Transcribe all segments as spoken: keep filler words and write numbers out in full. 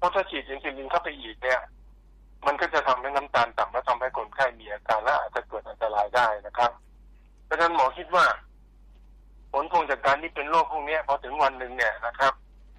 เพราะถ้าฉีดอินซูลินเข้าไปอีกเนี่ยมันก็จะทำให้น้ำตาลต่ำและทำให้คนไข้มีอาการและอาจจะเกิดอันตรายได้นะครับเพราะฉะนั้นหมอคิดว่าผลพวงจากการที่เป็นโรคพวกนี้พอถึงวันหนึ่งเนี่ยนะครับ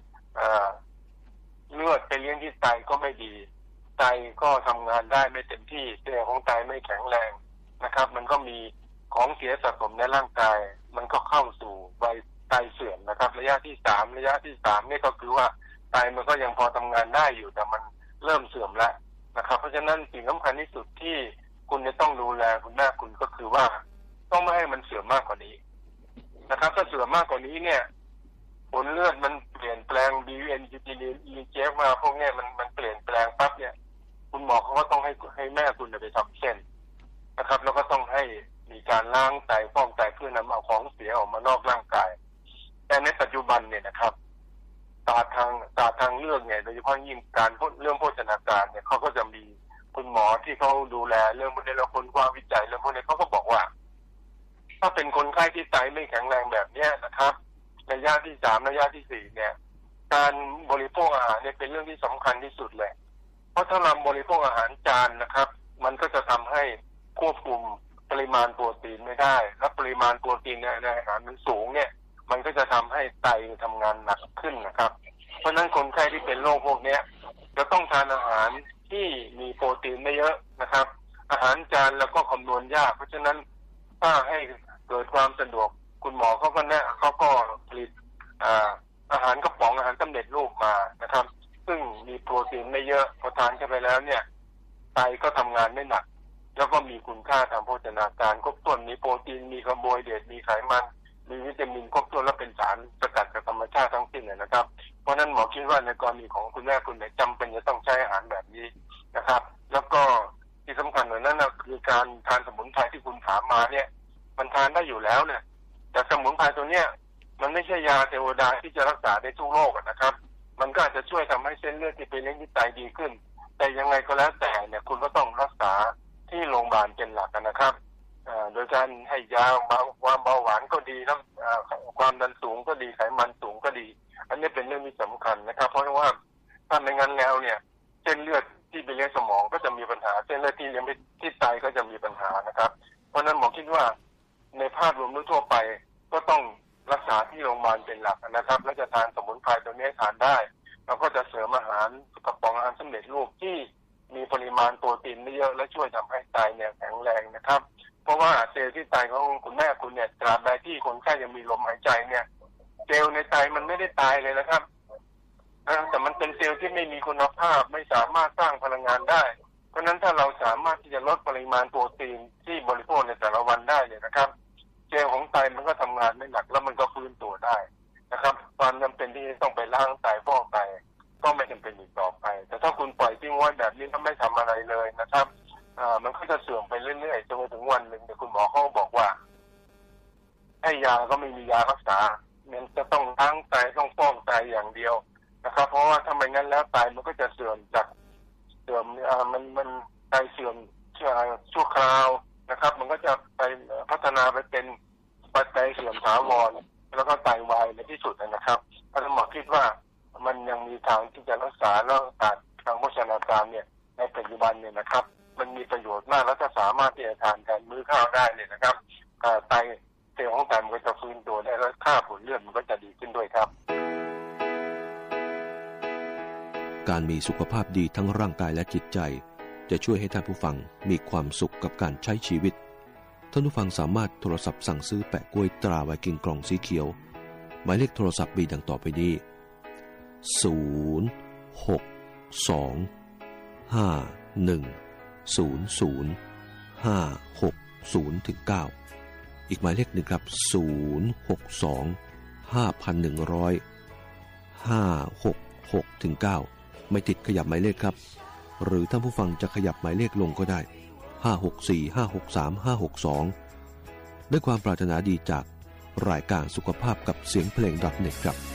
เลือดไปเลี้ยงที่ไตก็ไม่ดีไตก็ทำงานได้ไม่เต็มที่เซลล์ของไตไม่แข็งแรงนะครับมันก็มีของเสียสะสมในร่างกายมันก็เข้าสู่วัยไตเสื่อมนะครับระยะที่สามระยะที่สามนี่ก็คือว่าไตมันก็ยังพอทำงานได้อยู่แต่มันเริ่มเสื่อมแล้วนะครับเพราะฉะนั้นสิ่งสำคัญที่สุดที่คุณจะต้องดูแลคุณแม่คุณก็คือว่าต้องไม่ให้มันเสื่อมมากกว่านี้นะครับถ้าเสื่อมมากกว่านี้เนี่ยผลเลือดมันเปลี่ยนแปลง บี เอ็น จี ที ดี อี เจ เอฟ มาพวกนี้มันมันเปลี่ยนแปลงปั๊บเนี่ยคุณหมอเขาก็ต้องให้ให้แม่คุณไปทำเส้นนะครับแล้วก็ต้องให้มีการล้างไตฟอกไตเพื่อนำเอาของเสียออกมานอกร่างกายแต่ในปัจจุบันเนี่ยนะครับศาสตร์ทางศาสตร์ทางเลือกเนี่ยโดยเฉพาะยิ่งการเรื่องโภชนาการเนี่ยเขาก็จะมีคุณหมอที่เขาดูแลเรื่องพวกนี้แล้วคนว่าวิจัยเรื่องพวกนี้เขาก็บอกว่าถ้าเป็นคนไข้ที่ไตไม่แข็งแรงแบบนี้นะครับระยะที่สามระยะที่สี่เนี่ยการบริโภคอาหารเนี่ยเป็นเรื่องที่สำคัญที่สุดเลยเพราะถ้าเราบริโภคอาหารจานนะครับมันก็จะทำให้ควบคุมปริมาณโปรตีนไม่ได้และปริมาณโปรตีนในอาหารมันสูงเนี่ยมันก็จะทำให้ไตทำงานหนักขึ้นนะครับเพราะฉะนั้นคนไข้ที่เป็นโรคพวกนี้จะต้องทานอาหารที่มีโปรตีนไม่เยอะนะครับอาหารจานแล้วก็คำนวณยากเพราะฉะนั้นถ้าให้เกิดความสะดวกคุณหมอเขาก็แนะเขาก็ผลิตอาอาหารกระป๋องอาหารสำเร็จรูปมานะครับซึ่งมีโปรตีนไม่เยอะพอทานเข้าไปแล้วเนี่ยไตก็ทำงานไม่หนักแล้วก็มีคุณค่าทางโภชนาการครบถ้วนมีโปรตีนมีคาร์โบไฮเดรตมีไขมันมีวิตามินครบถ้วนและเป็นสารสกัดจากธรรมชาติทั้งสิ้นนะครับเพราะนั้นหมอคิดว่าในกรณีของคุณแม่คุณเนี่ยจำเป็นจะต้องใช้อาหารแบบนี้นะครับแล้วก็ที่สำคัญกว่านั้นนะคือการทานสมุนไพรที่คุณถามมาเนี่ยมันทานได้อยู่แล้วเนี่ยแต่สมุนไพรตัวเนี้ยมันไม่ใช่ยาเทวดาที่จะรักษาได้ทุกโรคนะครับมันก็อาจจะช่วยทำให้เส้นเลือดที่ไปเลี้ยงที่ไตดีขึ้นแต่ยังไงก็แล้วแต่เนี่ยคุณก็ต้องรักษาที่โรงพยาบาลเป็นหลักนะครับโดยการให้ยาความเบาหวานก็ดีน้ำความดันสูงก็ดีไขมันสูงก็ดีอันนี้เป็นเรื่องที่สำคัญนะครับเพราะว่าถ้าไม่งั้นแล้วเนี่ยเส้นเลือดที่ไปเลี้ยงสมองก็จะมีปัญหาเส้นเลือดที่เลี้ยงที่ไตก็จะมีปัญหานะครับเพราะนั้นหมอคิดว่าในภาพรวมทั่วไปก็ต้องรักษาที่โรงพยาบาลเป็นหลักนะครับและจะทานสมุนไพรตัวนี้ทานได้เราก็จะเสริมอาหารกระป๋องอาหารสำเร็จรูปที่มีปริมาณโปรตีนไม่เยอะและช่วยทำให้ไตเนี่ยแข็งแรงนะครับเพราะว่าเซลล์ที่ไตของคุณแม่คุณเนี่ยตราบใดที่คนไข้ยังมีลมหายใจเนี่ยเซลล์ในไตมันไม่ได้ตายเลยนะครับแต่มันเป็นเซลล์ที่ไม่มีคุณภาพไม่สามารถสร้างพลังงานได้เพราะนั้นถ้าเราสามารถที่จะลดปริมาณโปรตีนที่บริโภคในแต่ละวันได้เนี่ยนะครับเซลล์ของไตมันก็ทำงานไม่หนักแล้วมันก็ฟื้นตัวได้นะครับความจำเป็นที่ต้องไปล้างไตฟอกไตก็ไม่จำเป็นอีกต่อไปแต่ถ้าคุณปล่อยทิ้งไว้แบบนี้แล้วไม่ทำอะไรเลยนะครับอ่ามันก็จะเสื่อมไปเรื่อยๆจนถึงวันหนึ่งเนี่ยคุณหมอเขาบอกว่าให้ยาก็ไม่มียารักษามันจะต้องล้างไตต้องฟอกไตอย่างเดียวนะครับเพราะว่าถ้าไม่งั้นแล้วไตมันก็จะเสื่อมจากเสื่อมอ่ามันมันไตเสื่อมชั่วคราวนะครับมันก็จะไปพัฒนาไปเป็นไตเสื่อมถาวรแล้วก็ไตวายในที่สุดนะครับเพราะฉะนั้นหมอคิดว่ามันยังมีทางที่จะรักษาแล้วการทางโภชนาการเนี่ยในปัจจุบันเนี่ยนะครับมันมีประโยชน์มากแล้วก็สามารถที่จะทานแทนมื้อข้าวได้เนี่ยนะครับไตเซลล์ของไตมันก็จะฟื้นตัวได้แล้วค่าผลเลือดมันก็จะดีขึ้นด้วยครับการมีสุขภาพดีทั้งร่างกายและจิตใจจะช่วยให้ท่านผู้ฟังมีความสุขกับการใช้ชีวิตท่านผู้ฟังสามารถโทรศัพท์สั่งซื้อแปะกล้วยตราไวกิ้งกล่องสีเขียวหมายเลขโทรศัพท์มีดังต่อไปนี้ศูนย์ หก สอง ห้า หนึ่ง ศูนย์ ศูนย์ ห้า หก ศูนย์ ถึง เก้าอีกหมายเลขหนึ่งครับศูนย์ หก สอง ห้า หนึ่ง ศูนย์ ห้า หก หก ถึง เก้าไม่ติดขยับหมายเลขครับหรือท่านผู้ฟังจะขยับหมายเลขลงก็ได้ห้า หก สี่ ห้า หก สาม ห้า หก สองด้วยความปรารถนาดีจากรายการสุขภาพกับเสียงเพลง .net ครับ